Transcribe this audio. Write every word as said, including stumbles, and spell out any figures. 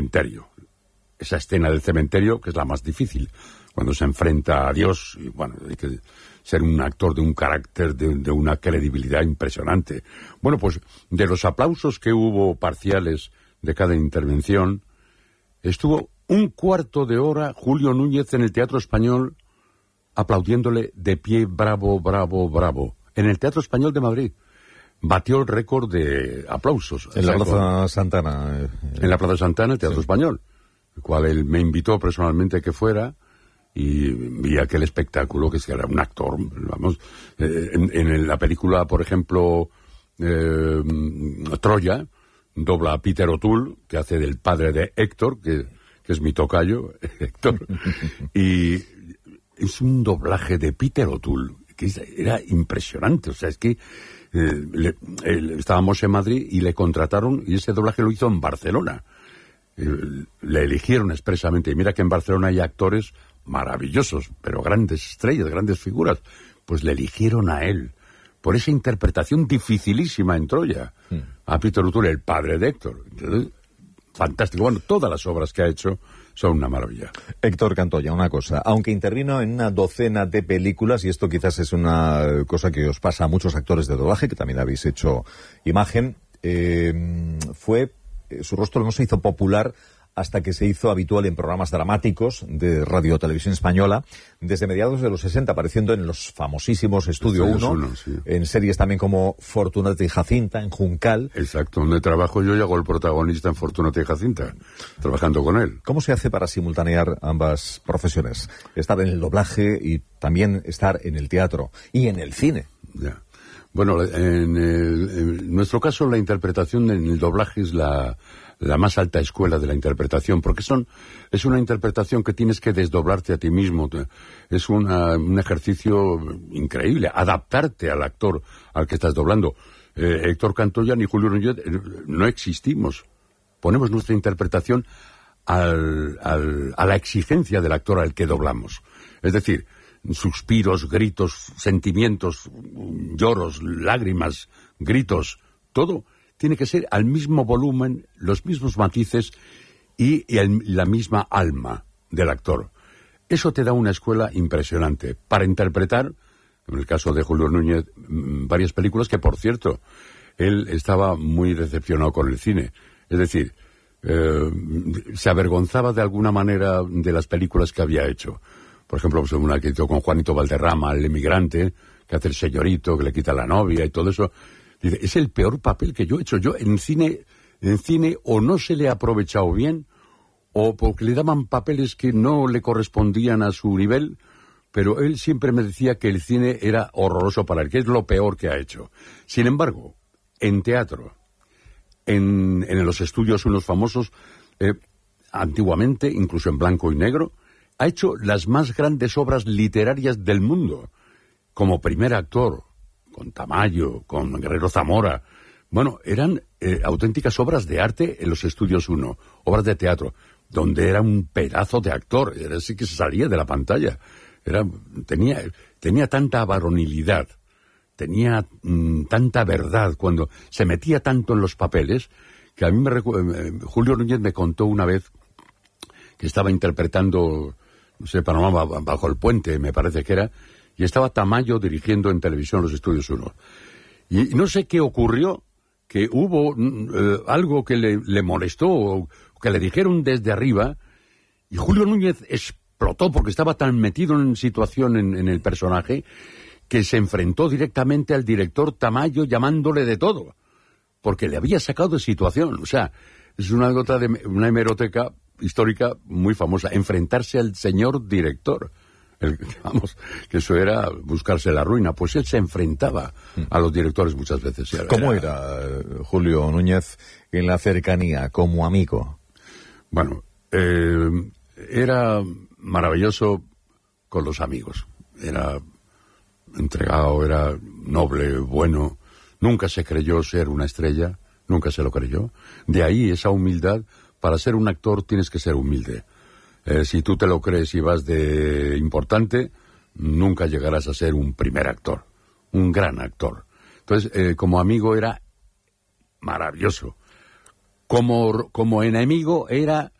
cementerio. Esa escena del cementerio, que es la más difícil, cuando se enfrenta a Dios, y bueno, hay que ser un actor de un carácter, de, de una credibilidad impresionante. Bueno, pues de los aplausos que hubo parciales de cada intervención, estuvo un cuarto de hora Julio Núñez en el Teatro Español aplaudiéndole de pie, bravo, bravo, bravo, en el Teatro Español de Madrid. Batió el récord de aplausos. En la Plaza Santana. Eh, en la Plaza Santana, el Teatro sí. Español, el cual él me invitó personalmente que fuera, y vi aquel espectáculo, que era un actor, vamos, eh, en, en la película, por ejemplo, eh, Troya, dobla a Peter O'Toole, que hace del padre de Héctor, que, que es mi tocayo, Héctor, y es un doblaje de Peter O'Toole, que era impresionante, o sea, es que eh, le, eh, estábamos en Madrid y le contrataron, y ese doblaje lo hizo en Barcelona. Eh, le eligieron expresamente, y mira que en Barcelona hay actores maravillosos, pero grandes estrellas, grandes figuras, pues le eligieron a él, por esa interpretación dificilísima en Troya, mm. a Peter O'Toole, el padre de Héctor. Entonces, fantástico. Bueno, todas las obras que ha hecho son una maravilla. Héctor Cantoya, una cosa, aunque intervino en una docena de películas, y esto quizás es una cosa que os pasa a muchos actores de doblaje, que también habéis hecho imagen, eh, fue, eh, su rostro no se hizo popular hasta que se hizo habitual en programas dramáticos de Radio Televisión Española, desde mediados de los sesenta, apareciendo en los famosísimos Estudio uno, sí. en series también como Fortunata y Jacinta, en Juncal. Exacto, donde trabajo yo y hago el protagonista en Fortunata y Jacinta, trabajando con él. ¿Cómo se hace para simultanear ambas profesiones? Estar en el doblaje y también estar en el teatro y en el cine. Ya. Bueno, en, el, en nuestro caso la interpretación en el doblaje es la... la más alta escuela de la interpretación, porque son es una interpretación que tienes que desdoblarte a ti mismo, es una, un ejercicio increíble, adaptarte al actor al que estás doblando. Eh, Héctor Cantoya ni Julio Núñez eh, no existimos, ponemos nuestra interpretación al, al, a la exigencia del actor al que doblamos, es decir, suspiros, gritos, sentimientos, lloros, lágrimas, gritos, todo tiene que ser al mismo volumen, los mismos matices y, y el, la misma alma del actor. Eso te da una escuela impresionante para interpretar, en el caso de Julio Núñez, varias películas que, por cierto, él estaba muy decepcionado con el cine. Es decir, eh, se avergonzaba de alguna manera de las películas que había hecho. Por ejemplo, pues una que hizo con Juanito Valderrama, El emigrante, que hace el señorito, que le quita la novia y todo eso. Dice, es el peor papel que yo he hecho. Yo en cine, en cine o no se le ha aprovechado bien, o porque le daban papeles que no le correspondían a su nivel, pero él siempre me decía que el cine era horroroso para él, que es lo peor que ha hecho. Sin embargo, en teatro, en, en los estudios unos famosos, eh, antiguamente, incluso en blanco y negro, ha hecho las más grandes obras literarias del mundo, como primer actor, con Tamayo, con Guerrero Zamora. Bueno, eran eh, auténticas obras de arte en los estudios uno, obras de teatro, donde era un pedazo de actor, era así que se salía de la pantalla. Era, tenía, tenía tanta varonilidad, tenía mm, tanta verdad, cuando se metía tanto en los papeles, que a mí me recu- eh, Julio Núñez me contó una vez que estaba interpretando, no sé, Panorama bajo el puente, me parece que era, y estaba Tamayo dirigiendo en televisión los estudios uno. Y no sé qué ocurrió, que hubo eh, algo que le, le molestó, o que le dijeron desde arriba, y Julio Núñez explotó porque estaba tan metido en situación en, en el personaje, que se enfrentó directamente al director Tamayo llamándole de todo, porque le había sacado de situación. O sea, es una gota de una hemeroteca histórica muy famosa, enfrentarse al señor director. El, vamos, que eso era buscarse la ruina. Pues él se enfrentaba a los directores muchas veces. Era, ¿Cómo era, era Julio Núñez en la cercanía, como amigo? Bueno, eh, era maravilloso con los amigos. Era entregado, era noble, bueno. Nunca se creyó ser una estrella, nunca se lo creyó. De ahí esa humildad. Para ser un actor tienes que ser humilde. Eh, si tú te lo crees y vas de importante, nunca llegarás a ser un primer actor, un gran actor. Entonces, eh, como amigo era maravilloso. Como, como enemigo era